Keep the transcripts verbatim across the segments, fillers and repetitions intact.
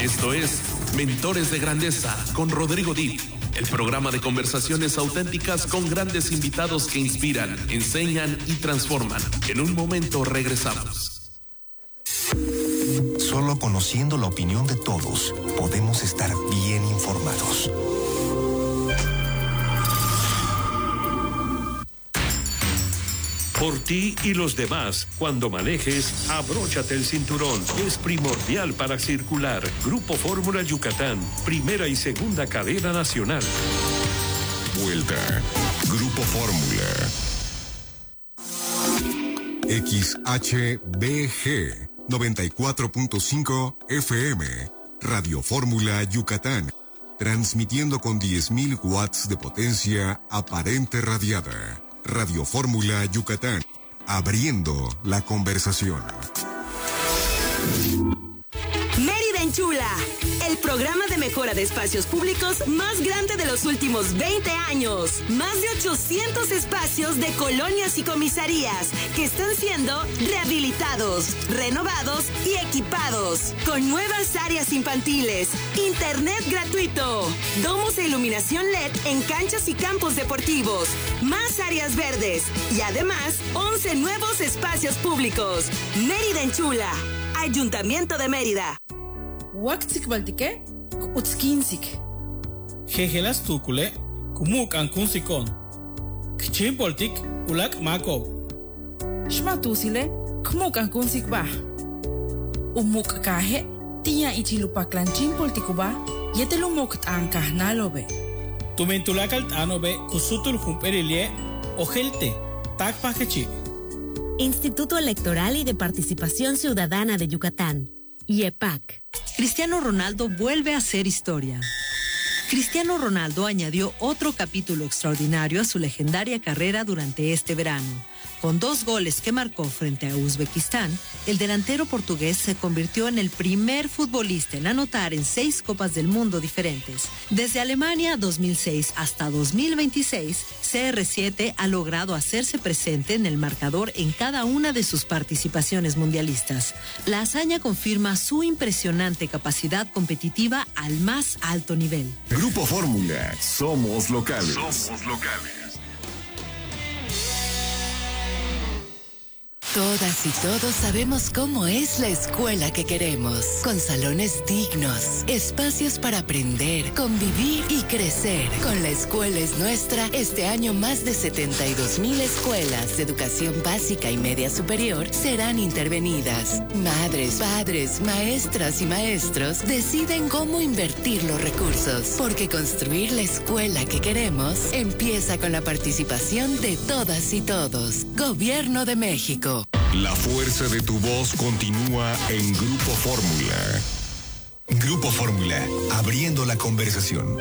Esto es Mentores de Grandeza con Rodrigo Dip, el programa de conversaciones auténticas con grandes invitados que inspiran, enseñan y transforman. En un momento regresamos. Solo conociendo la opinión de todos podemos estar bien informados. Por ti y los demás, cuando manejes, abróchate el cinturón. Es primordial para circular. Grupo Fórmula Yucatán, primera y segunda cadena nacional. Vuelta. Grupo Fórmula. X H B G noventa y cuatro punto cinco F M. Radio Fórmula Yucatán. Transmitiendo con diez mil watts de potencia aparente radiada. Radio Fórmula Yucatán, abriendo la conversación. Mérida Enchula, el programa de mejora de espacios públicos más grande de los últimos veinte años. Más de ochocientos espacios de colonias y comisarías que están siendo rehabilitados, renovados y equipados. Con nuevas áreas infantiles, internet gratuito, domos e iluminación L E D en canchas y campos deportivos, más áreas verdes y además once nuevos espacios públicos. Mérida Enchula, Ayuntamiento de Mérida. Waktsik baltike, utskinsik. Jejelas tukule, kumuk ankunsikon. Kchin poltik, ulak mako. Shmatusile, kumuk ankunsik bah. Umuk kahe, tia ichilupak lanchin poltikuba, yetelumok tankah nalobe. Tumentulakal tanobe, kusutul humperilie, ojelte, tak pakechi. Instituto Electoral y de Participación Ciudadana de Yucatán, I E P A C. Cristiano Ronaldo vuelve a hacer historia. Cristiano Ronaldo añadió otro capítulo extraordinario a su legendaria carrera durante este verano. Con dos goles que marcó frente a Uzbekistán, el delantero portugués se convirtió en el primer futbolista en anotar en seis Copas del Mundo diferentes. Desde Alemania dos mil seis hasta dos mil veintiséis, C R siete ha logrado hacerse presente en el marcador en cada una de sus participaciones mundialistas. La hazaña confirma su impresionante capacidad competitiva al más alto nivel. Grupo Fórmula, somos locales. Somos locales. Todas y todos sabemos cómo es la escuela que queremos, con salones dignos, espacios para aprender, convivir y crecer. Con La Escuela es Nuestra, este año más de setenta y dos mil escuelas de educación básica y media superior serán intervenidas. Madres, padres, maestras y maestros deciden cómo invertir los recursos, porque construir la escuela que queremos empieza con la participación de todas y todos. Gobierno de México. La fuerza de tu voz continúa en Grupo Fórmula. Grupo Fórmula, abriendo la conversación.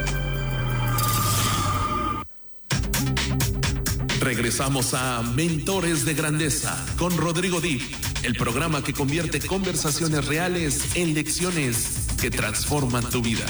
Regresamos a Mentores de Grandeza con Rodrigo Dip, el programa que convierte conversaciones reales en lecciones que transforman tu vida.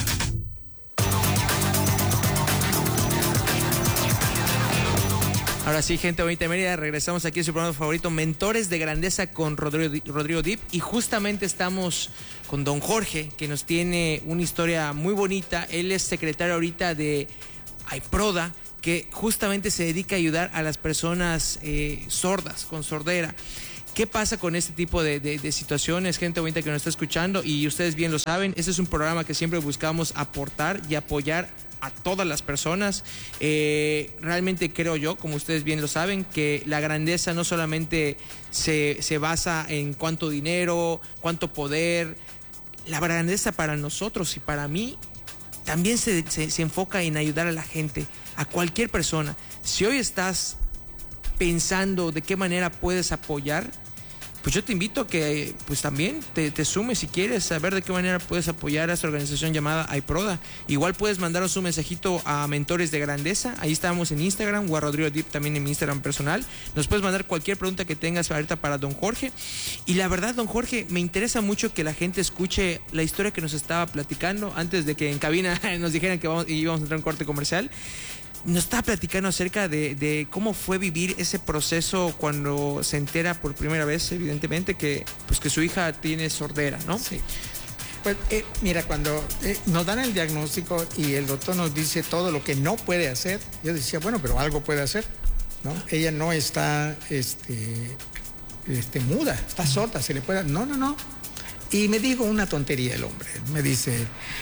Ahora sí, gente bonita de Mérida, regresamos aquí a su programa favorito, Mentores de Grandeza con Rodrigo, Rodrigo Dip, y justamente estamos con don Jorge, que nos tiene una historia muy bonita. Él es secretario ahorita de AIPRODA, que justamente se dedica a ayudar a las personas eh, sordas, con sordera. ¿Qué pasa con este tipo de, de, de situaciones, gente bonita que nos está escuchando? Y ustedes bien lo saben, este es un programa que siempre buscamos aportar y apoyar a todas las personas. Eh, realmente creo yo, como ustedes bien lo saben, que la grandeza no solamente se, se basa en cuánto dinero, cuánto poder. La grandeza para nosotros y para mí también se, se, se enfoca en ayudar a la gente, a cualquier persona. Si hoy estás pensando de qué manera puedes apoyar, pues yo te invito a que pues también te, te sumes si quieres saber de qué manera puedes apoyar a esta organización llamada AIPRODA. Igual puedes mandarnos un mensajito a Mentores de Grandeza, ahí estamos en Instagram, o a Rodrigo Dip también en mi Instagram personal. Nos puedes mandar cualquier pregunta que tengas ahorita para don Jorge. Y la verdad, don Jorge, me interesa mucho que la gente escuche la historia que nos estaba platicando antes de que en cabina nos dijeran que vamos, íbamos a entrar en corte comercial. Nos estaba platicando acerca de, de cómo fue vivir ese proceso cuando se entera por primera vez, evidentemente, que, pues, que su hija tiene sordera, ¿no? Sí. Pues eh, mira, cuando eh, nos dan el diagnóstico y el doctor nos dice todo lo que no puede hacer, yo decía, bueno, pero algo puede hacer, ¿no? Ella no está este, este, muda, está sorda, se le puede... No, no, no. Y me dijo una tontería el hombre, me dice,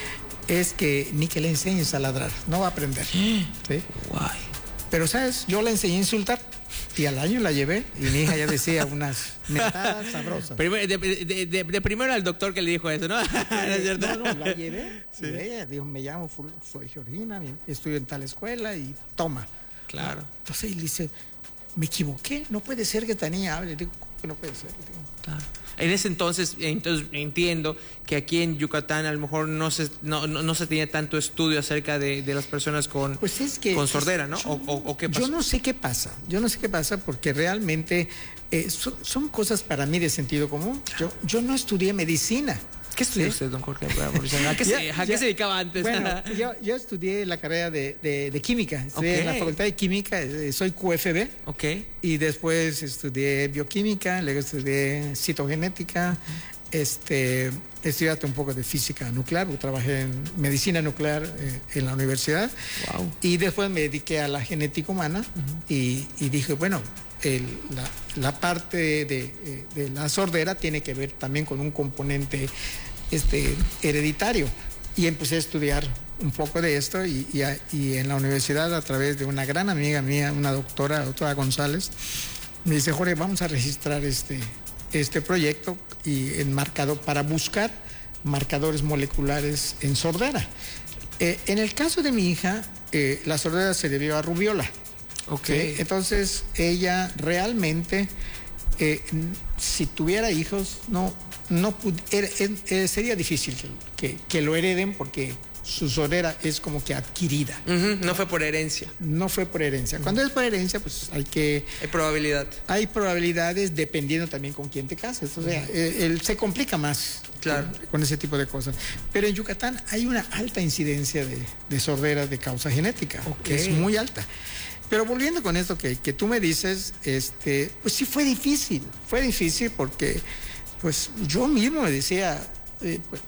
es que ni que le enseñes a ladrar, no va a aprender. ¿Sí? Guay. Pero, ¿sabes? Yo le enseñé a insultar. Y al año la llevé y mi hija ya decía unas mentadas sabrosas. Primero, de, de, de, de primero al doctor que le dijo eso, ¿no? ¿No es cierto? No, no, la llevé. Sí. Y ella dijo, me llamo, soy Georgina, estudio en tal escuela y toma. Claro. Entonces él dice, me equivoqué, no puede ser que esta niña hable. Digo, ¿cómo que no puede ser? Digo, claro. En ese entonces, entonces entiendo que aquí en Yucatán a lo mejor no se no, no, no se tenía tanto estudio acerca de, de las personas con, pues es que, con sordera, ¿no? Yo, o, o, ¿O qué pasó? Yo no sé qué pasa, yo no sé qué pasa porque realmente eh, son, son cosas para mí de sentido común. Yo, yo no estudié medicina. ¿Qué estudió ¿Sí? usted, don Jorge? ¿A qué, se, ¿a qué se dedicaba antes? Bueno, yo, yo estudié la carrera de, de, de química. Estudié okay. en la Facultad de Química, soy Q F B. Ok. Y después estudié bioquímica, luego estudié citogenética, uh-huh. este, estudié un poco de física nuclear, porque trabajé en medicina nuclear eh, en la universidad. Wow. Y después me dediqué a la genética humana uh-huh. y, y dije, bueno, el, la, la parte de, de, de la sordera tiene que ver también con un componente este, hereditario. Y empecé a estudiar un poco de esto y, y, a, y en la universidad, a través de una gran amiga mía, una doctora, la doctora González, me dice, Jorge, vamos a registrar este, este proyecto y enmarcado para buscar marcadores moleculares en sordera. Eh, en el caso de mi hija, eh, la sordera se debió a rubiola. Okay. ¿Sí? Entonces, ella realmente, eh, si tuviera hijos, no, no pud- era, era, sería difícil que, que, que lo hereden porque su sordera es como que adquirida. Uh-huh. No fue por herencia. No fue por herencia. Uh-huh. Cuando es por herencia, pues hay que... Hay probabilidad. Hay probabilidades dependiendo también con quién te cases. O sea, uh-huh. él, él se complica más claro. con, con ese tipo de cosas. Pero en Yucatán hay una alta incidencia de, de sordera de causa genética. Okay. Es muy alta. Pero volviendo con esto que, que tú me dices, este, pues sí fue difícil. Fue difícil porque, pues yo mismo me decía... Eh, pues,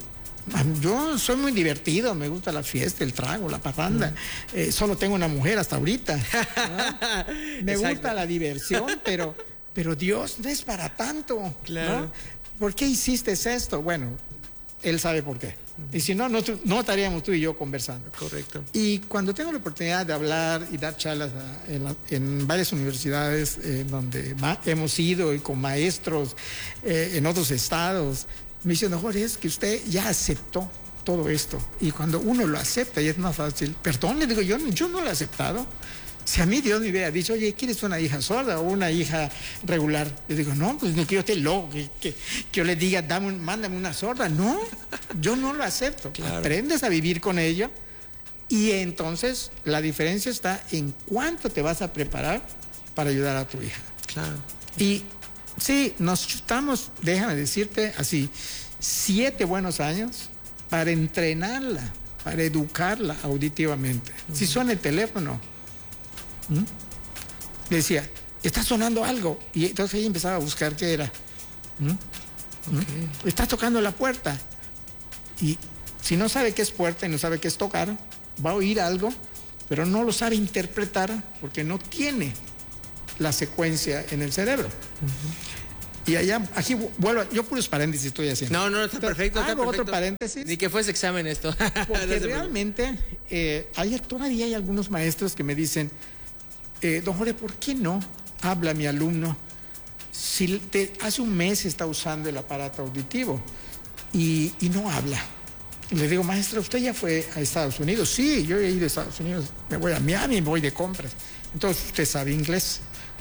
yo soy muy divertido, me gusta la fiesta, el trago, la parranda. Mm. Eh, solo tengo una mujer hasta ahorita. ¿No? Me Exacto. gusta la diversión, pero, pero Dios no es para tanto. Claro. ¿No? ¿Por qué hiciste esto? Bueno, Él sabe por qué. Y si no, no, no estaríamos tú y yo conversando. Correcto. Y cuando tengo la oportunidad de hablar y dar charlas a, en, la, en varias universidades eh, donde ma, hemos ido y con maestros eh, en otros estados, me dicen, no, Jorge, es que usted ya aceptó todo esto. Y cuando uno lo acepta, y es más fácil. Perdón, le digo, yo, yo no lo he aceptado. Si a mí Dios me hubiera dicho, oye, ¿quieres una hija sorda o una hija regular? Yo digo, no, pues no quiero que loco, que, que, que yo le diga, dame un, mándame una sorda. No, yo no lo acepto. Claro. Aprendes a vivir con ella y entonces la diferencia está en cuánto te vas a preparar para ayudar a tu hija. Claro. Y sí, nos chutamos, déjame decirte así, siete buenos años para entrenarla, para educarla auditivamente. Uh-huh. Si suena el teléfono, ¿Mm? le decía, está sonando algo. Y entonces ella empezaba a buscar qué era. ¿Mm? Okay. Está tocando la puerta. Y si no sabe qué es puerta y no sabe qué es tocar, va a oír algo, pero no lo sabe interpretar porque no tiene la secuencia en el cerebro. Uh-huh. Y allá, aquí vuelvo, yo puros paréntesis estoy haciendo. No, no, está perfecto. Está hago perfecto. otro paréntesis. Ni que fuese examen esto. Porque realmente, eh, ayer todavía hay algunos maestros que me dicen, eh, don Jorge, ¿por qué no habla mi alumno si te, hace un mes está usando el aparato auditivo y, y no habla? Y le digo, maestro, ¿usted ya fue a Estados Unidos? Sí, yo he ido a Estados Unidos, me voy a Miami, me voy de compras. Entonces, ¿usted sabe inglés?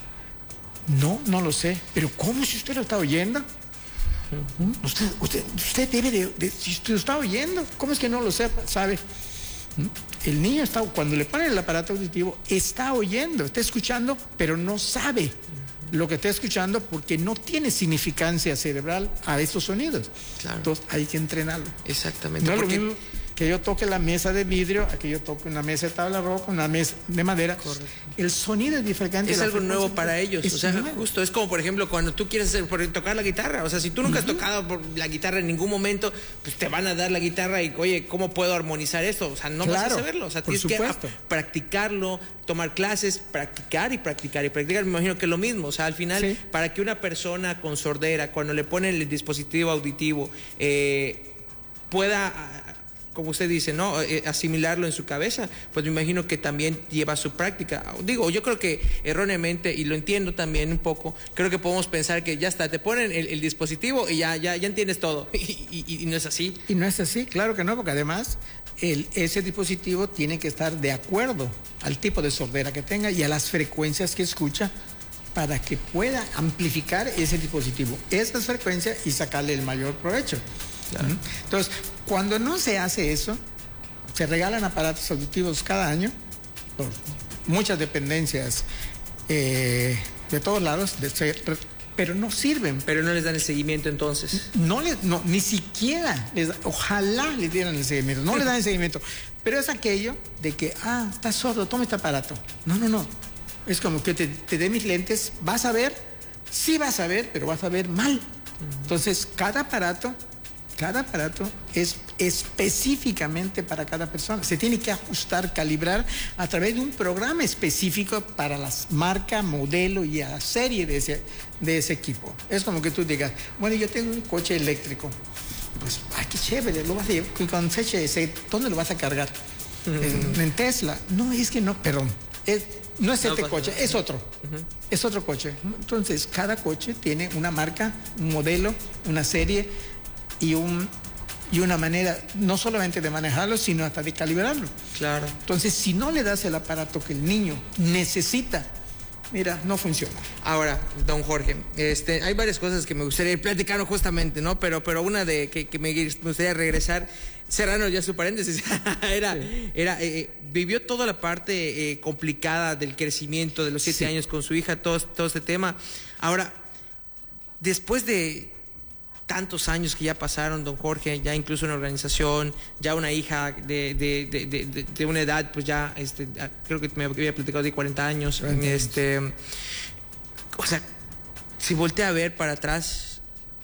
No, no lo sé. ¿Pero cómo si usted lo está oyendo? ¿Mm? Usted, usted, usted debe de, de... Si usted lo está oyendo, ¿cómo es que no lo sepa? ¿Sabe? ¿Mm? El niño está, cuando le ponen el aparato auditivo, está oyendo, está escuchando, pero no sabe lo que está escuchando porque no tiene significancia cerebral a esos sonidos. Claro. Entonces hay que entrenarlo. Exactamente. No porque, mismo... que yo toque la mesa de vidrio, a que yo toque una mesa de tabla roca, una mesa de madera. Correcto. El sonido es diferente. Es algo nuevo para ellos. O sea, nuevo. Justo es como, por ejemplo, cuando tú quieres hacer, por, tocar la guitarra. O sea, si tú nunca uh-huh. has tocado por la guitarra en ningún momento, pues te van a dar la guitarra y, oye, ¿cómo puedo armonizar esto? O sea, no claro, vas a saberlo. O sea, tienes supuesto. que practicarlo, tomar clases, practicar y practicar y practicar. Me imagino que es lo mismo. O sea, al final, sí. para que una persona con sordera, cuando le ponen el dispositivo auditivo, eh, pueda, como usted dice, ¿no? Eh, asimilarlo en su cabeza, pues me imagino que también lleva su práctica. Digo, yo creo que erróneamente, y lo entiendo también un poco, creo que podemos pensar que ya está, te ponen el, el dispositivo y ya, ya, ya entiendes todo. Y, y, y no es así. Y no es así, claro que no, porque además el, ese dispositivo tiene que estar de acuerdo al tipo de sordera que tenga y a las frecuencias que escucha para que pueda amplificar ese dispositivo, esas frecuencias y sacarle el mayor provecho. Claro. Entonces, cuando no se hace eso, se regalan aparatos auditivos cada año por muchas dependencias eh, de todos lados, de ser, pero no sirven. Pero no les dan el seguimiento entonces. No les, no, ni siquiera les, ojalá les dieran el seguimiento, no les dan el seguimiento. Pero es aquello de que, ah, estás sordo, toma este aparato. No, no, no. Es como que te, te dé mis lentes, vas a ver, sí vas a ver, pero vas a ver mal. Uh-huh. Entonces, cada aparato Cada aparato es específicamente para cada persona. Se tiene que ajustar, calibrar a través de un programa específico para la marca, modelo y a la serie de ese, de ese equipo. Es como que tú digas, bueno, yo tengo un coche eléctrico. Pues, ay, qué chévere, lo vas a llevar. Con C H S, ¿dónde lo vas a cargar? Uh-huh. en, en Tesla. No, es que no, perdón. Es, no es este no, coche, no. es otro. Uh-huh. Es otro coche. Entonces, cada coche tiene una marca, un modelo, una serie y un y una manera no solamente de manejarlo, sino hasta de calibrarlo. Claro. Entonces, si no le das el aparato que el niño necesita, mira, no funciona. Ahora, don Jorge, este, hay varias cosas que me gustaría platicar justamente, ¿no? Pero, pero una de que, que me gustaría regresar, cerrando ya su paréntesis, era, sí. era eh, vivió toda la parte eh, complicada del crecimiento de los siete sí. años con su hija, todo, todo este tema. Ahora, después de tantos años que ya pasaron, don Jorge, ya incluso una organización, ya una hija de, de, de, de, de una edad, pues ya, este, creo que me había platicado de cuarenta años, cuarenta este, años. O sea, si voltea a ver para atrás,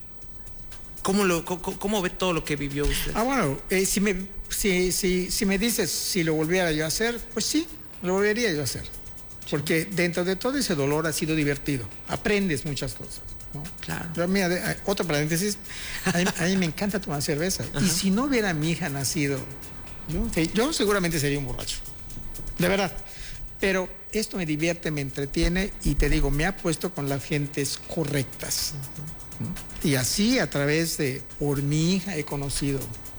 ¿cómo, lo, cómo, cómo ve todo lo que vivió usted? Ah, bueno, eh, si, me, si, si, si me dices si lo volviera yo a hacer, pues sí, lo volvería yo a hacer. Porque dentro de todo ese dolor ha sido divertido, aprendes muchas cosas. ¿no? Claro. Yo, mira, otro paréntesis, a mí, a mí me encanta tomar cerveza. Ajá. Y si no hubiera mi hija nacido, yo, yo seguramente sería un borracho. De verdad. Pero esto me divierte, me entretiene y te digo, me ha puesto con las gentes correctas. Uh-huh. ¿no? Y así a través de, por mi hija he conocido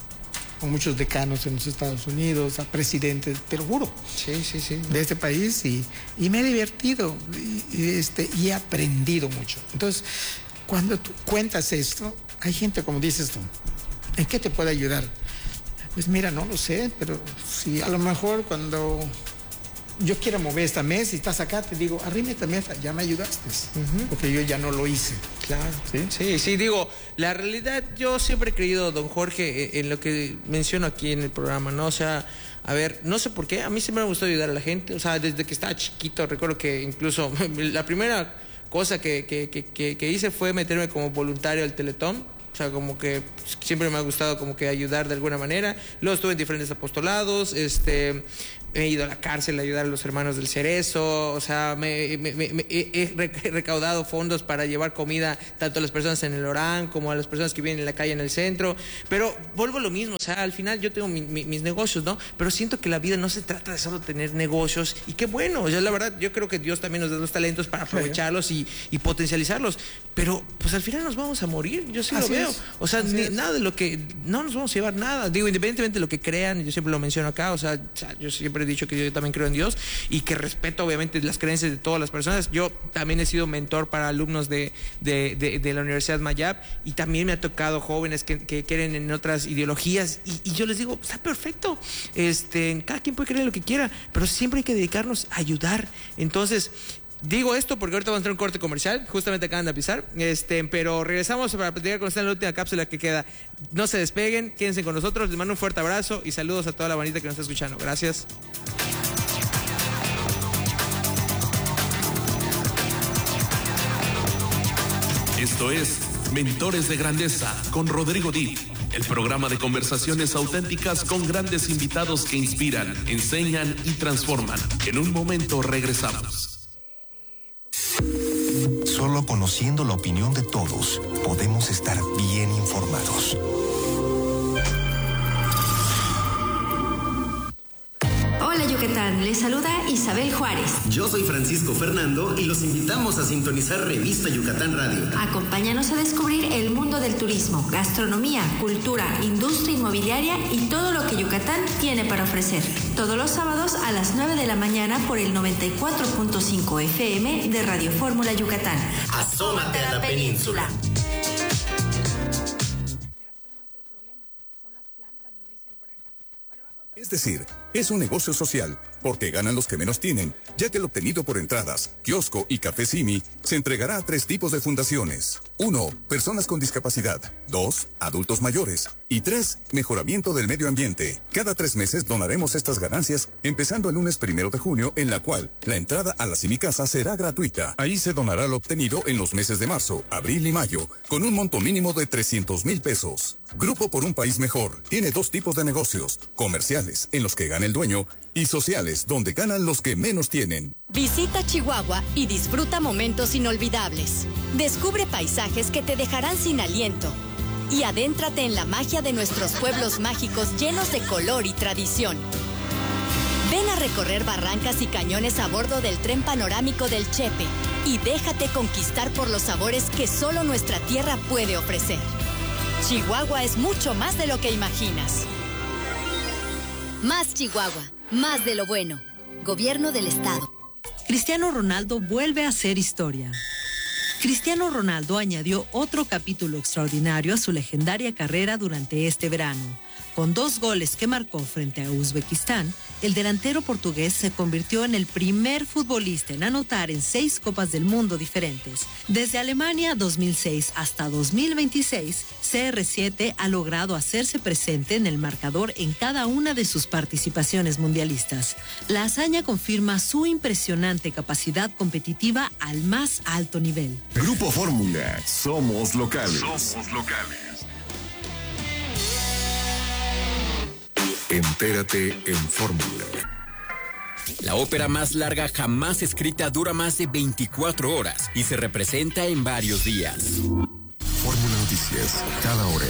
con muchos decanos en los Estados Unidos, a presidentes, te lo juro, sí, sí, sí. de este país y, y me he divertido y, y, este, y he aprendido mucho. Entonces, cuando tú cuentas esto, hay gente como dices tú, ¿en qué te puede ayudar? Pues mira, no lo sé, pero si a lo mejor cuando yo quiero mover esta mesa y estás acá, te digo, arrime esta mesa, ya me ayudaste, uh-huh. porque yo ya no lo hice. Claro. ¿Sí? sí, sí, digo, la realidad, yo siempre he creído, don Jorge, en lo que menciono aquí en el programa, ¿no? O sea, a ver, no sé por qué, a mí siempre me gustó ayudar a la gente, o sea, desde que estaba chiquito, recuerdo que incluso la primera cosa que, que, que, que hice fue meterme como voluntario al Teletón. O sea, como que siempre me ha gustado como que ayudar de alguna manera. Luego estuve en diferentes apostolados, este, he ido a la cárcel a ayudar a los hermanos del Cerezo, o sea, me, me, me, me he recaudado fondos para llevar comida tanto a las personas en el Orán como a las personas que viven en la calle en el centro. Pero vuelvo a lo mismo, o sea, al final yo tengo mi, mi, mis negocios, ¿no? Pero siento que la vida no se trata de solo tener negocios y qué bueno, o sea, la verdad yo creo que Dios también nos da los talentos para aprovecharlos y, y potencializarlos. Pero pues al final nos vamos a morir, yo sí Así lo veo. Es. O sea, ni, nada de lo que... No nos vamos a llevar nada. Digo, independientemente de lo que crean, yo siempre lo menciono acá, o sea, o sea, yo siempre he dicho que yo también creo en Dios y que respeto obviamente las creencias de todas las personas. Yo también he sido mentor para alumnos de, de, de, de la Universidad Mayab y también me ha tocado jóvenes que, que quieren en otras ideologías y, y yo les digo, está perfecto, este, cada quien puede creer lo que quiera, pero siempre hay que dedicarnos a ayudar. Entonces... Digo esto porque ahorita vamos a entrar en un corte comercial, justamente acaban de avisar, este, pero regresamos para platicar con ustedes en la última cápsula que queda. No se despeguen, quédense con nosotros, les mando un fuerte abrazo y saludos a toda la bandita que nos está escuchando. Gracias. Esto es Mentores de Grandeza con Rodrigo Dip, el programa de conversaciones auténticas con grandes invitados que inspiran, enseñan y transforman. En un momento regresamos. Solo conociendo la opinión de todos, podemos estar bien informados. Hola Yucatán, les saluda Isabel Juárez. Yo soy Francisco Fernando y los invitamos a sintonizar Revista Yucatán Radio. Acompáñanos a descubrir el mundo del turismo, gastronomía, cultura, industria inmobiliaria y todo lo que Yucatán tiene para ofrecer. Todos los sábados a las nueve de la mañana por el noventa y cuatro punto cinco F M de Radio Fórmula Yucatán. Asómate a la península. Es decir, es un negocio social, porque ganan los que menos tienen, ya que el obtenido por entradas, kiosco y café Simi se entregará a tres tipos de fundaciones. Uno, personas con discapacidad. Dos, adultos mayores. Y tres, mejoramiento del medio ambiente. Cada tres meses donaremos estas ganancias, empezando el lunes primero de junio, en la cual la entrada a la Simicasa será gratuita. Ahí se donará lo obtenido en los meses de marzo, abril y mayo, con un monto mínimo de trescientos mil pesos. Grupo por un País Mejor tiene dos tipos de negocios: comerciales, en los que gana el dueño, y sociales, donde ganan los que menos tienen. Visita Chihuahua y disfruta momentos inolvidables. Descubre paisajes que te dejarán sin aliento. Y adéntrate en la magia de nuestros pueblos mágicos llenos de color y tradición. Ven a recorrer barrancas y cañones a bordo del tren panorámico del Chepe y déjate conquistar por los sabores que solo nuestra tierra puede ofrecer. Chihuahua es mucho más de lo que imaginas. Más Chihuahua, más de lo bueno. Gobierno del Estado. Cristiano Ronaldo vuelve a hacer historia. Cristiano Ronaldo añadió otro capítulo extraordinario a su legendaria carrera durante este verano. Con dos goles que marcó frente a Uzbekistán, el delantero portugués se convirtió en el primer futbolista en anotar en seis Copas del Mundo diferentes. Desde Alemania dos mil seis hasta dos mil veintiséis, C R siete ha logrado hacerse presente en el marcador en cada una de sus participaciones mundialistas. La hazaña confirma su impresionante capacidad competitiva al más alto nivel. Grupo Fórmula, somos locales. Somos locales. Entérate en Fórmula. La ópera más larga jamás escrita dura más de veinticuatro horas y se representa en varios días. Fórmula Noticias, cada hora.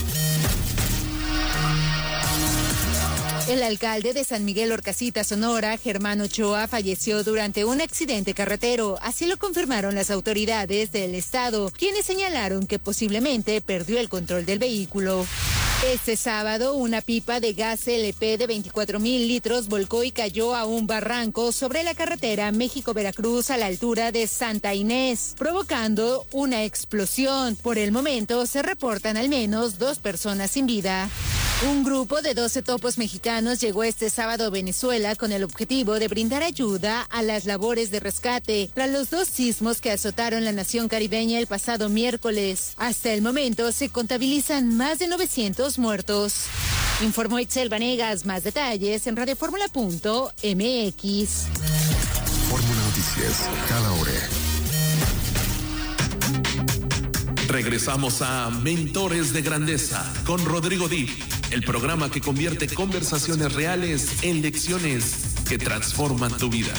El alcalde de San Miguel Orcasitas, Sonora, Germán Ochoa, falleció durante un accidente carretero. Así lo confirmaron las autoridades del estado, quienes señalaron que posiblemente perdió el control del vehículo. Este sábado, una pipa de gas L P de veinticuatro mil litros volcó y cayó a un barranco sobre la carretera México-Veracruz a la altura de Santa Inés, provocando una explosión. Por el momento, se reportan al menos dos personas sin vida. Un grupo de doce topos mexicanos llegó este sábado a Venezuela con el objetivo de brindar ayuda a las labores de rescate tras los dos sismos que azotaron la nación caribeña el pasado miércoles. Hasta el momento se contabilizan más de novecientos muertos. Informó Itzel Vanegas. Más detalles en radioformula punto m x. Fórmula Noticias, cada hora. Regresamos a Mentores de Grandeza con Rodrigo Dip, el programa que convierte conversaciones reales en lecciones que transforman tu vida.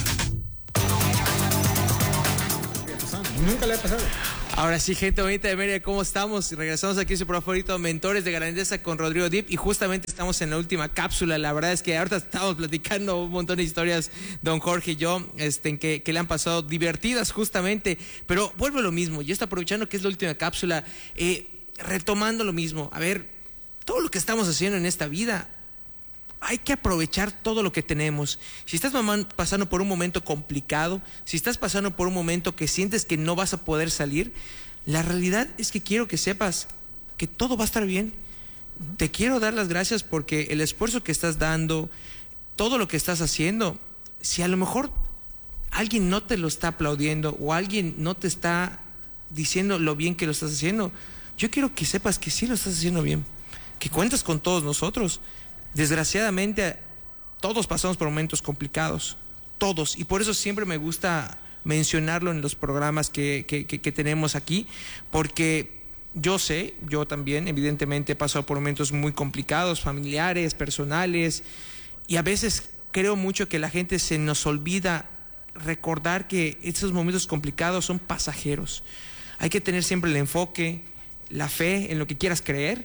Nunca le ha pasado. Ahora sí, gente bonita de Mérida, ¿cómo estamos? Regresamos aquí a su programa favorito, Mentores de Grandeza con Rodrigo Dip, y justamente estamos en la última cápsula. La verdad es que ahorita estamos platicando un montón de historias, don Jorge y yo, este, que, que le han pasado divertidas justamente, pero vuelvo a lo mismo. Yo estoy aprovechando que es la última cápsula, eh, retomando lo mismo. A ver, todo lo que estamos haciendo en esta vida, hay que aprovechar todo lo que tenemos. Si estás pasando por un momento complicado, si estás pasando por un momento que sientes que no vas a poder salir, la realidad es que quiero que sepas que todo va a estar bien. Te quiero dar las gracias porque el esfuerzo que estás dando, todo lo que estás haciendo, si a lo mejor alguien no te lo está aplaudiendo o alguien no te está diciendo lo bien que lo estás haciendo, yo quiero que sepas que sí lo estás haciendo bien, que cuentas con todos nosotros. Desgraciadamente, todos pasamos por momentos complicados, todos, y por eso siempre me gusta mencionarlo en los programas que, que, que, que tenemos aquí, porque yo sé, yo también evidentemente he pasado por momentos muy complicados, familiares, personales, y a veces creo mucho que la gente se nos olvida recordar que estos momentos complicados son pasajeros. Hay que tener siempre el enfoque, la fe en lo que quieras creer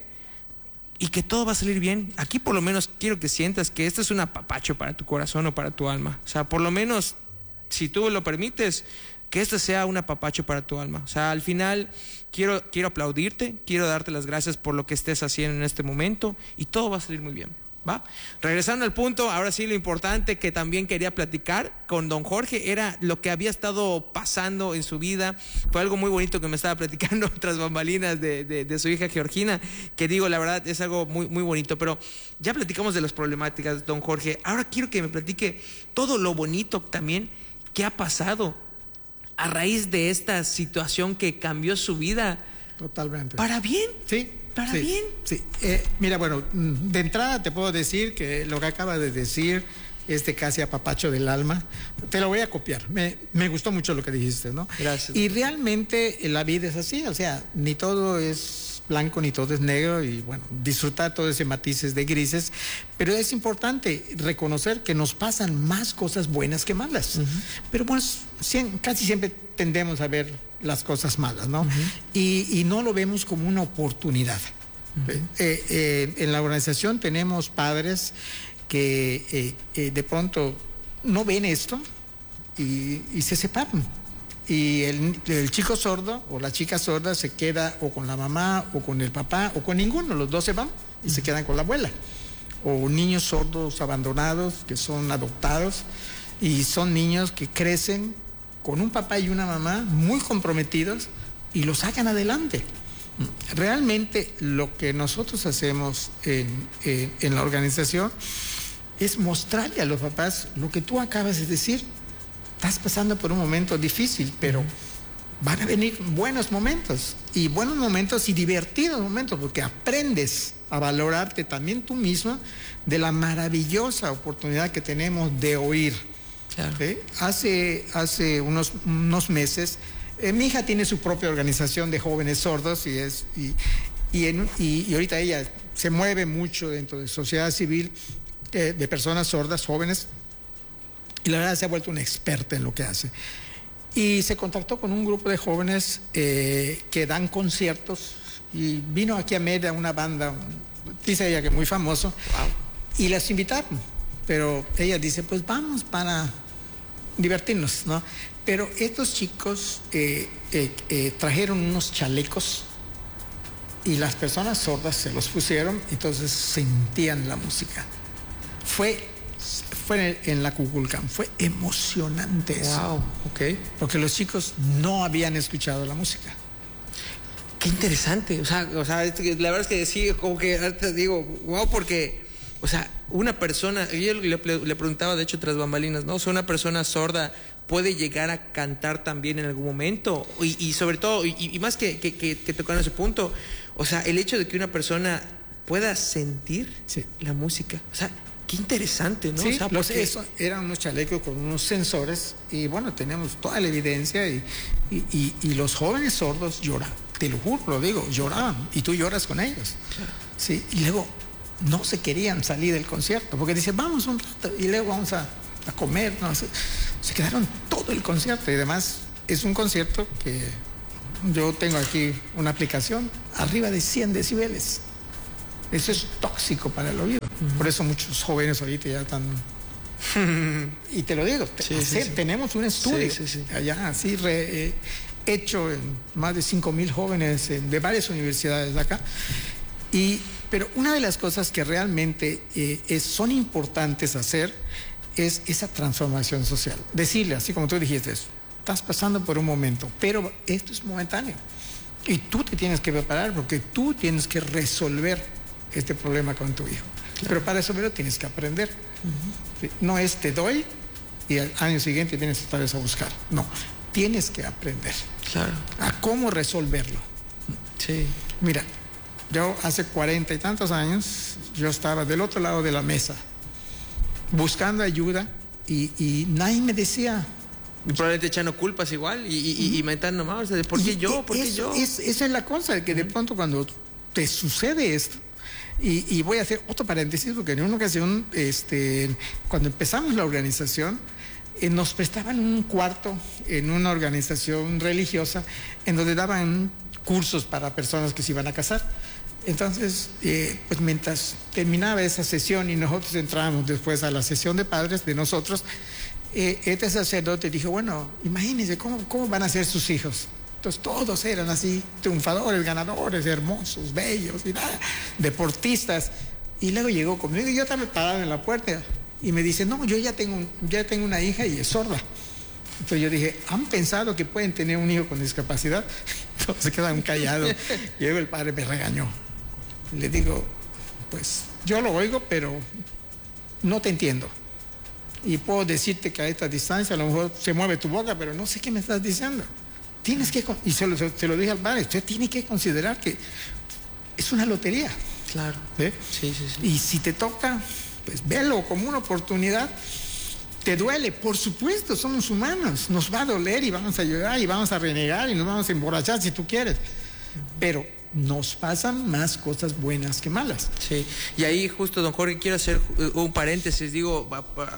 y que todo va a salir bien. Aquí por lo menos quiero que sientas que esto es un apapacho para tu corazón o para tu alma. O sea, por lo menos, si tú lo permites, que esto sea un apapacho para tu alma. O sea, al final quiero, quiero aplaudirte, quiero darte las gracias por lo que estés haciendo en este momento y todo va a salir muy bien. ¿Va? Regresando al punto, ahora sí lo importante que también quería platicar con don Jorge era lo que había estado pasando en su vida. Fue algo muy bonito que me estaba platicando tras bambalinas de, de, de su hija Georgina, que digo, la verdad es algo muy, muy bonito, pero ya platicamos de las problemáticas, don Jorge. Ahora quiero que me platique todo lo bonito también que ha pasado a raíz de esta situación que cambió su vida. Totalmente. ¿Para bien? Sí. ¿Para sí, bien? Sí. Eh, mira, bueno, de entrada te puedo decir que lo que acaba de decir, este casi apapacho del alma, te lo voy a copiar. Me, me gustó mucho lo que dijiste, ¿no? Gracias. Y realmente la vida es así, o sea, ni todo es blanco ni todo es negro y bueno, disfrutar todo ese matices de grises, pero es importante reconocer que nos pasan más cosas buenas que malas. Uh-huh. Pero bueno, casi siempre tendemos a ver las cosas malas, ¿no? Uh-huh. y, y no lo vemos como una oportunidad. Uh-huh. eh, eh, en la organización tenemos padres que eh, eh, de pronto no ven esto y, y se separan. Y el, el chico sordo o la chica sorda se queda o con la mamá o con el papá o con ninguno, los dos se van y uh-huh. se quedan con la abuela. O niños sordos abandonados que son adoptados y son niños que crecen con un papá y una mamá muy comprometidos y lo sacan adelante. Realmente lo que nosotros hacemos en, en, en la organización es mostrarle a los papás lo que tú acabas de decir. Estás pasando por un momento difícil, pero van a venir buenos momentos, y buenos momentos y divertidos momentos, porque aprendes a valorarte también tú mismo de la maravillosa oportunidad que tenemos de oír. Claro. ¿Sí? Hace, hace unos, unos meses, eh, mi hija tiene su propia organización de jóvenes sordos y, es, y, y, en, y, y ahorita ella se mueve mucho dentro de sociedad civil eh, de personas sordas, jóvenes, y la verdad se ha vuelto una experta en lo que hace. Y se contactó con un grupo de jóvenes eh, que dan conciertos, y vino aquí a Mérida una banda, dice ella que muy famoso, wow. Y las invitaron, pero ella dice, pues vamos para divertirnos, ¿no? Pero estos chicos eh, eh, eh, trajeron unos chalecos y las personas sordas se los pusieron, entonces sentían la música. Fue... Fue en la Cuculcán, fue emocionante eso. Wow, ok. Porque los chicos no habían escuchado la música. Qué interesante. O sea, o sea, la verdad es que sí, como que te digo, wow, porque, o sea, una persona, yo le, le preguntaba, de hecho, tras bambalinas, ¿no? O sea, una persona sorda puede llegar a cantar también en algún momento. Y, y sobre todo, y, y más que, que, que, que tocar ese punto, o sea, el hecho de que una persona pueda sentir sí. la música. O sea, qué interesante, ¿no? Sí, o sea, los, porque... eso, eran unos chalecos con unos sensores y bueno, tenemos toda la evidencia y, y, y, y los jóvenes sordos lloran, te lo juro, lo digo, lloraban y tú lloras con ellos. Claro. Sí, y luego no se querían salir del concierto porque dicen, vamos un rato y luego vamos a, a comer, ¿no? Se, se quedaron todo el concierto y además es un concierto que yo tengo aquí una aplicación arriba de cien decibeles. Eso es tóxico para el oído. Uh-huh. Por eso muchos jóvenes ahorita ya están... y te lo digo, sí, hacer, sí, sí. tenemos un estudio sí, sí, sí. allá así re, eh, hecho en más de cinco mil jóvenes en, de varias universidades de acá. Y, pero una de las cosas que realmente eh, es, son importantes hacer es esa transformación social. Decirle, así como tú dijiste, estás pasando por un momento, pero esto es momentáneo. Y tú te tienes que preparar porque tú tienes que resolver este problema con tu hijo. Claro. Pero para resolverlo tienes que aprender. Uh-huh. No es te doy y al año siguiente vienes otra vez a buscar. No, tienes que aprender. Claro. A cómo resolverlo. Sí. Mira, yo hace cuarenta y tantos años, yo estaba del otro lado de la mesa, buscando ayuda y, y nadie me decía. Y probablemente echando culpas igual y, y, y mentando más, ¿por qué yo? ¿Por qué yo? Es, esa es la cosa, que de pronto cuando te sucede esto, y, y voy a hacer otro paréntesis, porque en una ocasión, este, cuando empezamos la organización, eh, nos prestaban un cuarto en una organización religiosa en donde daban cursos para personas que se iban a casar. Entonces, eh, pues mientras terminaba esa sesión y nosotros entrábamos después a la sesión de padres de nosotros, eh, este sacerdote dijo, bueno, imagínense cómo, cómo van a ser sus hijos. Entonces todos eran así, triunfadores, ganadores, hermosos, bellos, y nada, deportistas. Y luego llegó conmigo y yo estaba parado en la puerta y me dice, no, yo ya tengo, ya tengo una hija y es sorda. Entonces yo dije, ¿han pensado que pueden tener un hijo con discapacidad? Entonces se quedaron callados. Y luego el padre me regañó. Le digo, pues yo lo oigo, pero no te entiendo. Y puedo decirte que a esta distancia a lo mejor se mueve tu boca, pero no sé qué me estás diciendo. Tienes que, y se lo, se lo dije al padre, usted tiene que considerar que es una lotería. Claro. ¿Eh? Sí, sí, sí. Y si te toca, pues velo como una oportunidad. Te duele, por supuesto, somos humanos. Nos va a doler y vamos a llorar y vamos a renegar y nos vamos a emborrachar si tú quieres. Pero nos pasan más cosas buenas que malas. Sí, y ahí justo, don Jorge, quiero hacer un paréntesis, digo,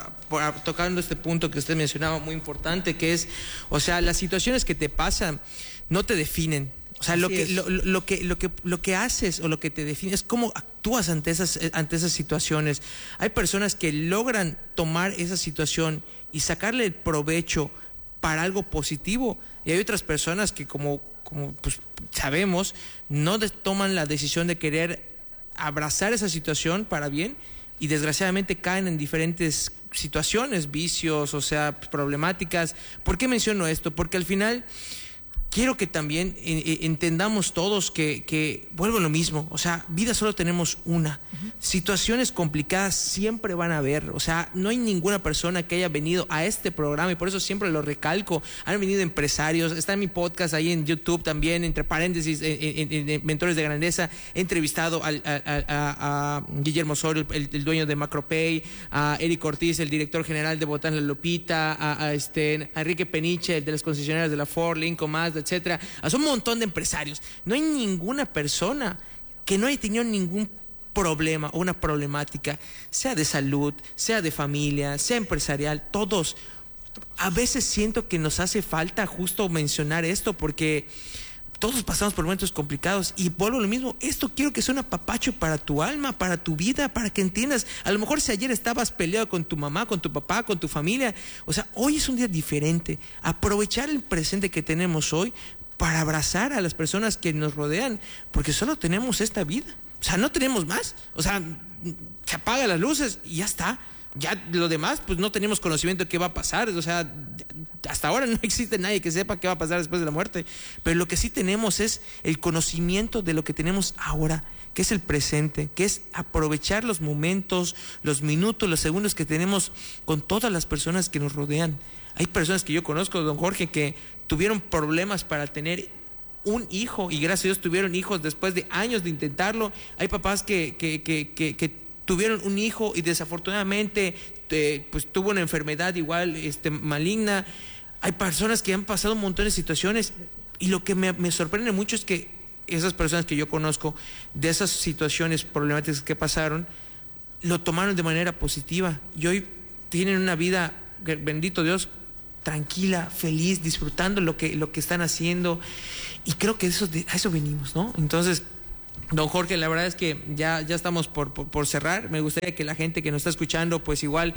tocando este punto que usted mencionaba muy importante, que es, o sea, las situaciones que te pasan no te definen. O sea, lo que, lo, lo, que, lo, que, lo que haces o lo que te define es cómo actúas ante esas, ante esas situaciones. Hay personas que logran tomar esa situación y sacarle el provecho para algo positivo, y hay otras personas que, como, como pues, sabemos, no de, toman la decisión de querer abrazar esa situación para bien y desgraciadamente caen en diferentes situaciones, vicios, o sea, problemáticas. ¿Por qué menciono esto? Porque al final quiero que también eh, entendamos todos que, que vuelvo a lo mismo, o sea, vida solo tenemos una. Uh-huh. Situaciones complicadas siempre van a haber, o sea, no hay ninguna persona que haya venido a este programa, y por eso siempre lo recalco, han venido empresarios, está en mi podcast ahí en YouTube también, entre paréntesis, en, en, en Mentores de Grandeza, he entrevistado al, a, a, a Guillermo Osorio, el, el dueño de Macropay, a Eric Ortiz, el director general de Botán La Lupita, a, a, este, a Enrique Peniche, el de las concesionarias de la Ford, Lincoln, Mazda, etcétera. Es un montón de empresarios. No hay ninguna persona que no haya tenido ningún problema o una problemática, sea de salud, sea de familia, sea empresarial, todos. A veces siento que nos hace falta justo mencionar esto, porque todos pasamos por momentos complicados, y vuelvo a lo mismo, esto quiero que sea un apapacho para tu alma, para tu vida, para que entiendas. A lo mejor si ayer estabas peleado con tu mamá, con tu papá, con tu familia, o sea, hoy es un día diferente. Aprovechar el presente que tenemos hoy para abrazar a las personas que nos rodean, porque solo tenemos esta vida, o sea, no tenemos más. O sea, se apagan las luces y ya está. Ya lo demás, pues no tenemos conocimiento de qué va a pasar. O sea, hasta ahora no existe nadie que sepa qué va a pasar después de la muerte. Pero lo que sí tenemos es el conocimiento de lo que tenemos ahora, que es el presente, que es aprovechar los momentos, los minutos, los segundos que tenemos con todas las personas que nos rodean. Hay personas que yo conozco, don Jorge, que tuvieron problemas para tener un hijo, y gracias a Dios tuvieron hijos después de años de intentarlo. Hay papás que, que, que, que, que tuvieron un hijo y desafortunadamente eh, pues tuvo una enfermedad igual este, maligna. Hay personas que han pasado un montón de situaciones, y lo que me, me sorprende mucho es que esas personas que yo conozco, de esas situaciones problemáticas que pasaron, lo tomaron de manera positiva y hoy tienen una vida, bendito Dios, tranquila, feliz, disfrutando lo que, lo que están haciendo, y creo que eso, de, a eso venimos, ¿no? Entonces, don Jorge, la verdad es que ya, ya estamos por, por, por cerrar. Me gustaría que la gente que nos está escuchando, pues igual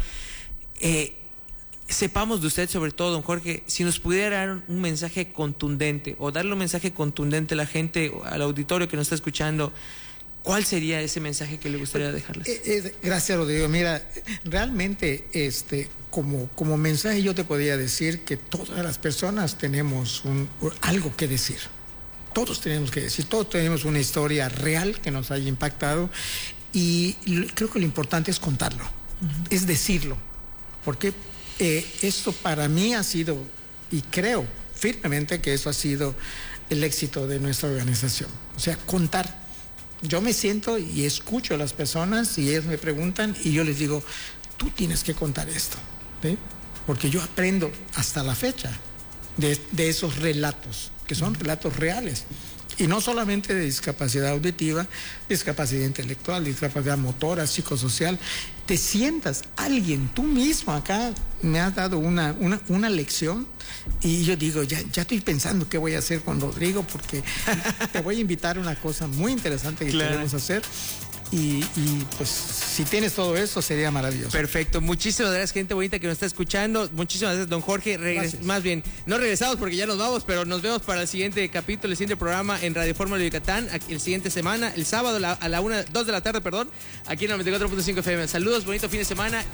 eh, sepamos de usted, sobre todo, don Jorge, si nos pudiera dar un mensaje contundente, o darle un mensaje contundente a la gente, al auditorio que nos está escuchando, ¿cuál sería ese mensaje que le gustaría dejarles? Eh, eh, gracias, Rodrigo. Mira, realmente, este, como, como mensaje yo te podría decir que todas las personas tenemos un, algo que decir. Todos tenemos que decir, todos tenemos una historia real que nos haya impactado, y creo que lo importante es contarlo, uh-huh. es decirlo. ¿Por qué? Eh, esto para mí ha sido, y creo firmemente que eso ha sido el éxito de nuestra organización. O sea, contar. Yo me siento y escucho a las personas y ellos me preguntan y yo les digo, tú tienes que contar esto, ¿sí? Porque yo aprendo hasta la fecha de, de esos relatos, que son relatos reales. Y no solamente de discapacidad auditiva, discapacidad intelectual, discapacidad motora, psicosocial. Te sientas, alguien, tú mismo acá me has dado una, una, una lección y yo digo, ya, ya estoy pensando qué voy a hacer con Rodrigo porque te voy a invitar a una cosa muy interesante que claro. queremos hacer. Y, y pues si tienes todo eso sería maravilloso. Perfecto, muchísimas gracias, gente bonita que nos está escuchando. Muchísimas gracias, don Jorge. Regres más bien, no regresamos porque ya nos vamos, pero nos vemos para el siguiente capítulo, el siguiente programa en Radio Fórmula Yucatán, el siguiente semana, el sábado la, a la una, dos de la tarde, perdón, aquí en el noventa y cuatro punto cinco F M. Saludos, bonito fin de semana.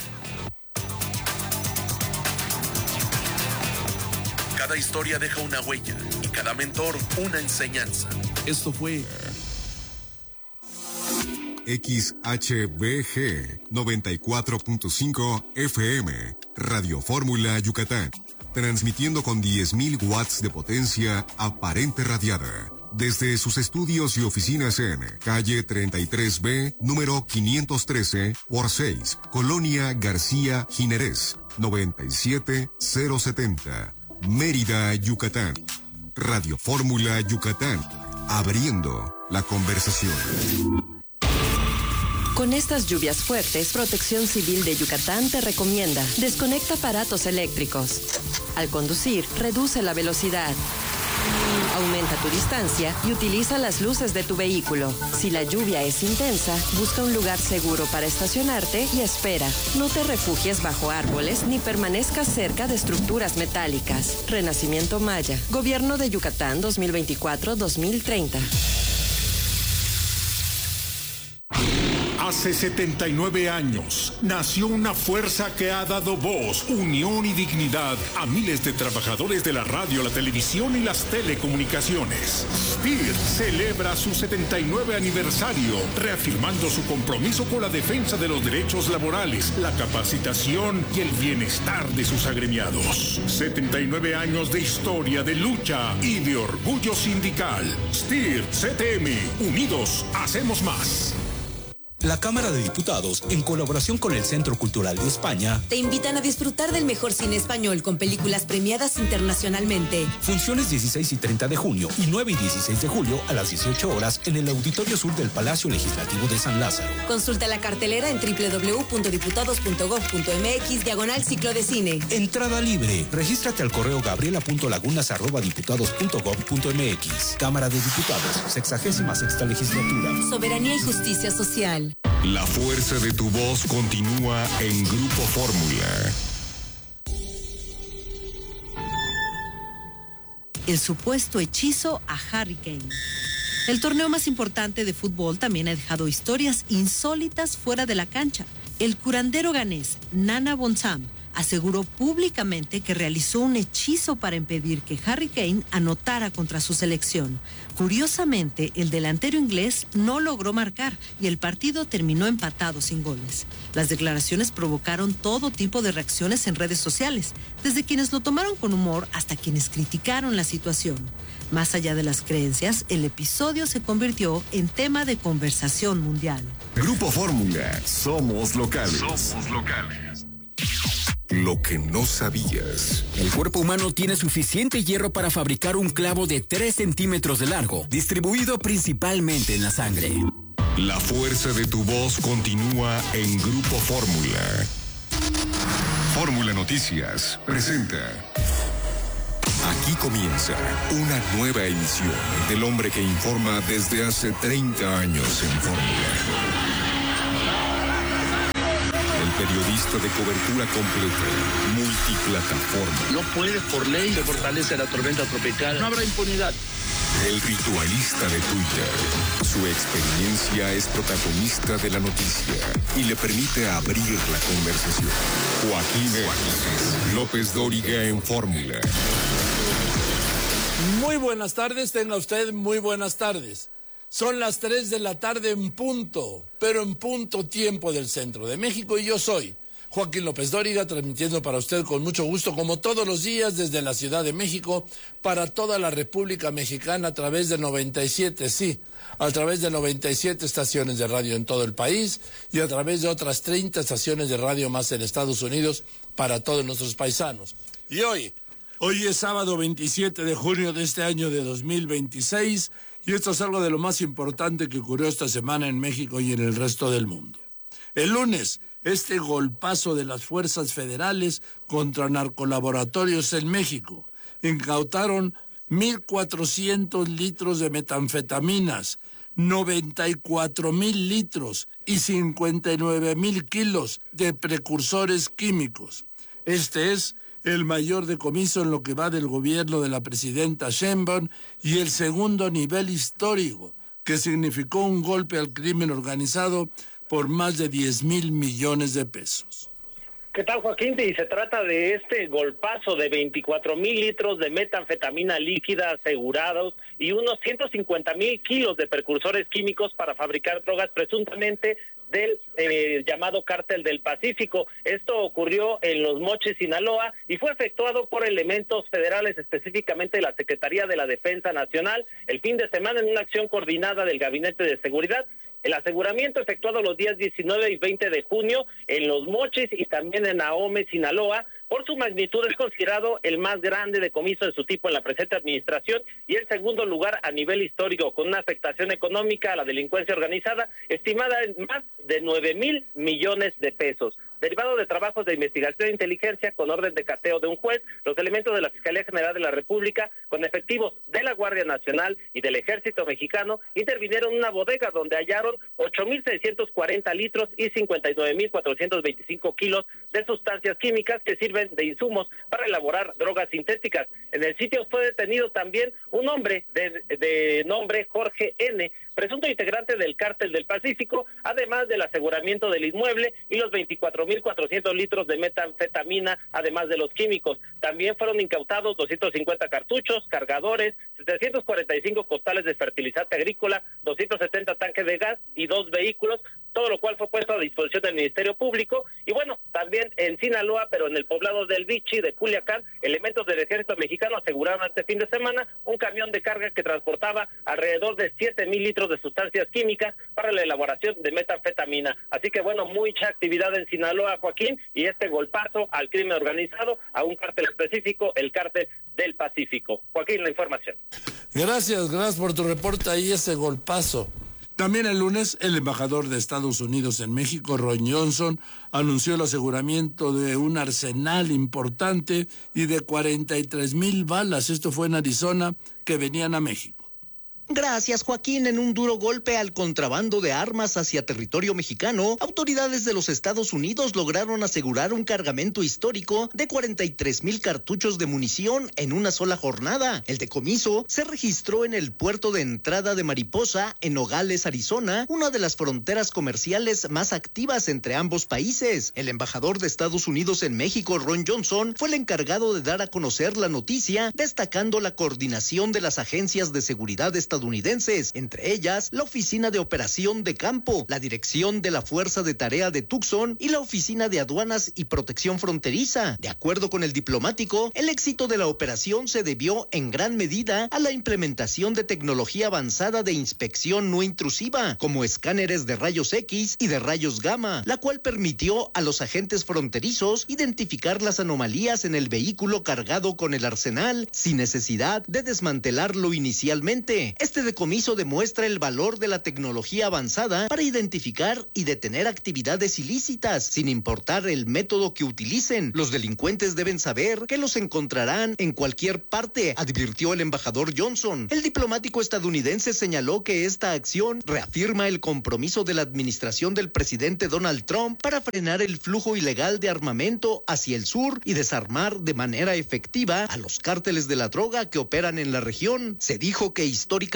Cada historia deja una huella y cada mentor una enseñanza. Esto fue X H B G noventa y cuatro punto cinco F M, Radio Fórmula Yucatán, transmitiendo con diez mil watts de potencia aparente radiada, desde sus estudios y oficinas en calle treinta y tres B, número quinientos trece por seis, Colonia García Jiménez, noventa y siete mil setenta, Mérida, Yucatán. Radio Fórmula Yucatán, abriendo la conversación. Con estas lluvias fuertes, Protección Civil de Yucatán te recomienda: desconecta aparatos eléctricos. Al conducir, reduce la velocidad. Aumenta tu distancia y utiliza las luces de tu vehículo. Si la lluvia es intensa, busca un lugar seguro para estacionarte y espera. No te refugies bajo árboles ni permanezcas cerca de estructuras metálicas. Renacimiento Maya. Gobierno de Yucatán dos mil veinticuatro a dos mil treinta. Hace setenta y nueve años nació una fuerza que ha dado voz, unión y dignidad a miles de trabajadores de la radio, la televisión y las telecomunicaciones. S P I R celebra su setenta y nueve aniversario, reafirmando su compromiso con la defensa de los derechos laborales, la capacitación y el bienestar de sus agremiados. setenta y nueve años de historia, de lucha y de orgullo sindical. S P I R C T M, unidos hacemos más. La Cámara de Diputados, en colaboración con el Centro Cultural de España, te invitan a disfrutar del mejor cine español con películas premiadas internacionalmente. Funciones dieciséis y treinta de junio y nueve y dieciséis de julio a las dieciocho horas en el Auditorio Sur del Palacio Legislativo de San Lázaro. Consulta la cartelera en doble u doble u doble u punto diputados punto gob punto m x diagonal ciclo de cine. Entrada libre. Regístrate al correo gabriela punto lagunas arroba diputados punto gob punto m x. Cámara de Diputados, sexagésima sexta legislatura. Soberanía y justicia social. La fuerza de tu voz continúa en Grupo Fórmula. El supuesto hechizo a Harry Kane. El torneo más importante de fútbol también ha dejado historias insólitas fuera de la cancha. El curandero ganés Nana Bonzam aseguró públicamente que realizó un hechizo para impedir que Harry Kane anotara contra su selección. Curiosamente, el delantero inglés no logró marcar y el partido terminó empatado sin goles. Las declaraciones provocaron todo tipo de reacciones en redes sociales, desde quienes lo tomaron con humor hasta quienes criticaron la situación. Más allá de las creencias, el episodio se convirtió en tema de conversación mundial. Grupo Fórmula, somos locales. Somos locales. Lo que no sabías. El cuerpo humano tiene suficiente hierro para fabricar un clavo de tres centímetros de largo, distribuido principalmente en la sangre. La fuerza de tu voz continúa en Grupo Fórmula. Fórmula Noticias presenta. Aquí comienza una nueva emisión del hombre que informa desde hace treinta años en Fórmula. Periodista de cobertura completa, multiplataforma. No puede por ley se fortalece la tormenta tropical. No habrá impunidad. El ritualista de Twitter. Su experiencia es protagonista de la noticia y le permite abrir la conversación. Joaquín Juárez López Dóriga en Fórmula. Muy buenas tardes, tenga usted muy buenas tardes. Son las tres de la tarde en punto, pero en punto tiempo del centro de México y yo soy Joaquín López Dóriga, transmitiendo para usted con mucho gusto, como todos los días, desde la Ciudad de México, para toda la República Mexicana a través de noventa y siete, sí, a través de noventa y siete estaciones de radio en todo el país y a través de otras treinta estaciones de radio más en Estados Unidos para todos nuestros paisanos. Y hoy, hoy es sábado veintisiete de junio de este año de dos mil veintiséis y esto es algo de lo más importante que ocurrió esta semana en México y en el resto del mundo. El lunes, este golpazo de las fuerzas federales contra narcolaboratorios en México. Incautaron mil cuatrocientos litros de metanfetaminas, noventa y cuatro mil litros y cincuenta y nueve mil kilos de precursores químicos. Este es el mayor decomiso en lo que va del gobierno de la presidenta Sheinbaum y el segundo nivel histórico, que significó un golpe al crimen organizado por más de diez mil millones de pesos. ¿Qué tal, Joaquín? Y se trata de este golpazo de veinticuatro mil litros de metanfetamina líquida asegurados y unos ciento cincuenta mil kilos de precursores químicos para fabricar drogas presuntamente del eh, llamado Cártel del Pacífico. Esto ocurrió en Los Mochis, Sinaloa, y fue efectuado por elementos federales, específicamente la Secretaría de la Defensa Nacional, el fin de semana en una acción coordinada del Gabinete de Seguridad. El aseguramiento efectuado los días diecinueve y veinte de junio en Los Mochis y también en Ahome, Sinaloa, por su magnitud es considerado el más grande decomiso de su tipo en la presente administración y el segundo lugar a nivel histórico, con una afectación económica a la delincuencia organizada estimada en más de nueve mil millones de pesos. Derivado de trabajos de investigación e inteligencia con orden de cateo de un juez, los elementos de la Fiscalía General de la República, con efectivos de la Guardia Nacional y del Ejército Mexicano, intervinieron en una bodega donde hallaron ocho mil seiscientos cuarenta litros y cincuenta y nueve mil cuatrocientos veinticinco kilos de sustancias químicas que sirven de insumos para elaborar drogas sintéticas. En el sitio fue detenido también un hombre de, de nombre Jorge N., presunto integrante del Cártel del Pacífico, además del aseguramiento del inmueble y los veinticuatro mil cuatrocientos litros de metanfetamina, además de los químicos. También fueron incautados doscientos cincuenta cartuchos, cargadores, setecientos cuarenta y cinco costales de fertilizante agrícola, doscientos setenta tanques de gas y dos vehículos, todo lo cual fue puesto a disposición del Ministerio Público. Y bueno, también en Sinaloa, pero en el poblado del Vichy de Culiacán, elementos del Ejército Mexicano aseguraron este fin de semana un camión de carga que transportaba alrededor de siete mil litros de sustancias químicas para la elaboración de metanfetamina. Así que bueno, mucha actividad en Sinaloa, Joaquín, y este golpazo al crimen organizado, a un cártel específico, el Cártel del Pacífico. Joaquín, la información. Gracias, gracias por tu reporte ahí, ese golpazo. También el lunes, el embajador de Estados Unidos en México, Ron Johnson, anunció el aseguramiento de un arsenal importante y de cuarenta y tres mil balas, esto fue en Arizona, que venían a México. Gracias, Joaquín. En un duro golpe al contrabando de armas hacia territorio mexicano, autoridades de los Estados Unidos lograron asegurar un cargamento histórico de cuarenta y tres mil cartuchos de munición en una sola jornada. El decomiso se registró en el puerto de entrada de Mariposa, en Nogales, Arizona, una de las fronteras comerciales más activas entre ambos países. El embajador de Estados Unidos en México, Ron Johnson, fue el encargado de dar a conocer la noticia, destacando la coordinación de las agencias de seguridad estadounidenses estadounidenses, entre ellas la Oficina de Operación de Campo, la Dirección de la Fuerza de Tarea de Tucson y la Oficina de Aduanas y Protección Fronteriza. De acuerdo con el diplomático, el éxito de la operación se debió en gran medida a la implementación de tecnología avanzada de inspección no intrusiva, como escáneres de rayos X y de rayos gamma, la cual permitió a los agentes fronterizos identificar las anomalías en el vehículo cargado con el arsenal sin necesidad de desmantelarlo inicialmente. Este decomiso demuestra el valor de la tecnología avanzada para identificar y detener actividades ilícitas, sin importar el método que utilicen. Los delincuentes deben saber que los encontrarán en cualquier parte, advirtió el embajador Johnson. El diplomático estadounidense señaló que esta acción reafirma el compromiso de la administración del presidente Donald Trump para frenar el flujo ilegal de armamento hacia el sur y desarmar de manera efectiva a los cárteles de la droga que operan en la región. Se dijo que históricamente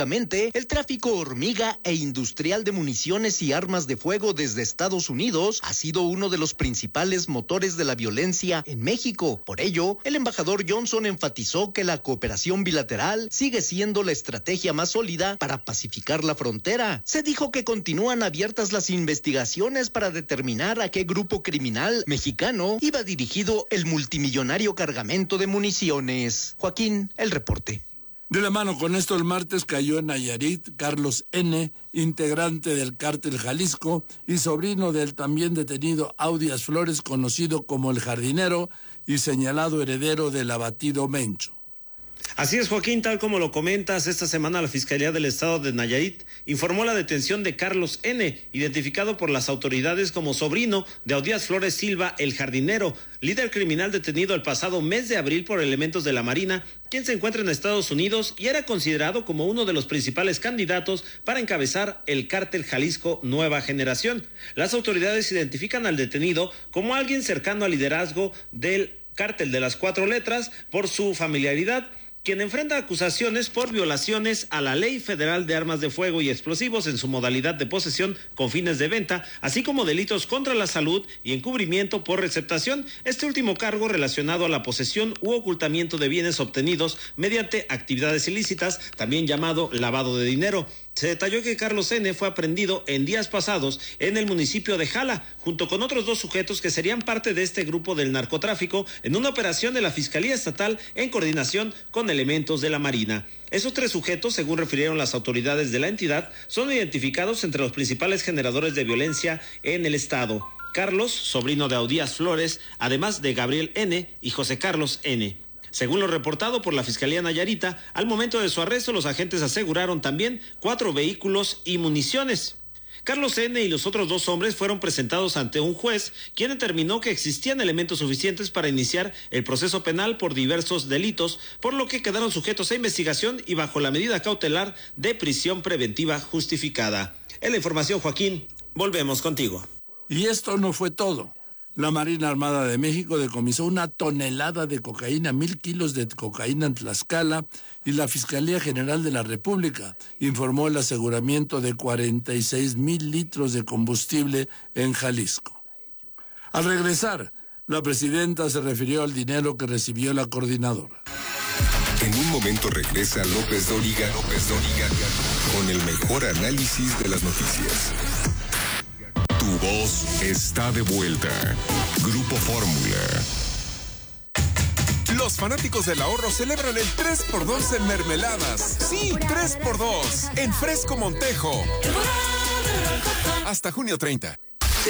Históricamente, el tráfico hormiga e industrial de municiones y armas de fuego desde Estados Unidos ha sido uno de los principales motores de la violencia en México. Por ello, el embajador Johnson enfatizó que la cooperación bilateral sigue siendo la estrategia más sólida para pacificar la frontera. Se dijo que continúan abiertas las investigaciones para determinar a qué grupo criminal mexicano iba dirigido el multimillonario cargamento de municiones. Joaquín, el reporte. De la mano con esto, el martes cayó en Nayarit Carlos N., integrante del Cártel Jalisco y sobrino del también detenido Audias Flores, conocido como el Jardinero y señalado heredero del abatido Mencho. Así es, Joaquín, tal como lo comentas, esta semana la Fiscalía del Estado de Nayarit informó la detención de Carlos N., identificado por las autoridades como sobrino de Audías Flores Silva, el Jardinero, líder criminal detenido el pasado mes de abril por elementos de la Marina, quien se encuentra en Estados Unidos y era considerado como uno de los principales candidatos para encabezar el Cártel Jalisco Nueva Generación. Las autoridades identifican al detenido como alguien cercano al liderazgo del Cártel de las Cuatro Letras por su familiaridad, quien enfrenta acusaciones por violaciones a la Ley Federal de Armas de Fuego y Explosivos en su modalidad de posesión con fines de venta, así como delitos contra la salud y encubrimiento por receptación, este último cargo relacionado a la posesión u ocultamiento de bienes obtenidos mediante actividades ilícitas, también llamado lavado de dinero. Se detalló que Carlos N. fue aprehendido en días pasados en el municipio de Jala, junto con otros dos sujetos que serían parte de este grupo del narcotráfico en una operación de la Fiscalía Estatal en coordinación con elementos de la Marina. Esos tres sujetos, según refirieron las autoridades de la entidad, son identificados entre los principales generadores de violencia en el estado. Carlos, sobrino de Audías Flores, además de Gabriel N. y José Carlos N. Según lo reportado por la Fiscalía Nayarita, al momento de su arresto los agentes aseguraron también cuatro vehículos y municiones. Carlos N. y los otros dos hombres fueron presentados ante un juez, quien determinó que existían elementos suficientes para iniciar el proceso penal por diversos delitos, por lo que quedaron sujetos a investigación y bajo la medida cautelar de prisión preventiva justificada. En la información, Joaquín, volvemos contigo. Y esto no fue todo. La Marina Armada de México decomisó una tonelada de cocaína, mil kilos de cocaína en Tlaxcala, y la Fiscalía General de la República informó el aseguramiento de cuarenta y seis mil litros de combustible en Jalisco. Al regresar, la presidenta se refirió al dinero que recibió la coordinadora. En un momento regresa López Dóriga, López Dóriga, con el mejor análisis de las noticias. Tu voz está de vuelta. Grupo Fórmula. Los fanáticos del ahorro celebran el tres por dos en mermeladas. Sí, tres por dos en Fresco Montejo. Hasta junio treinta.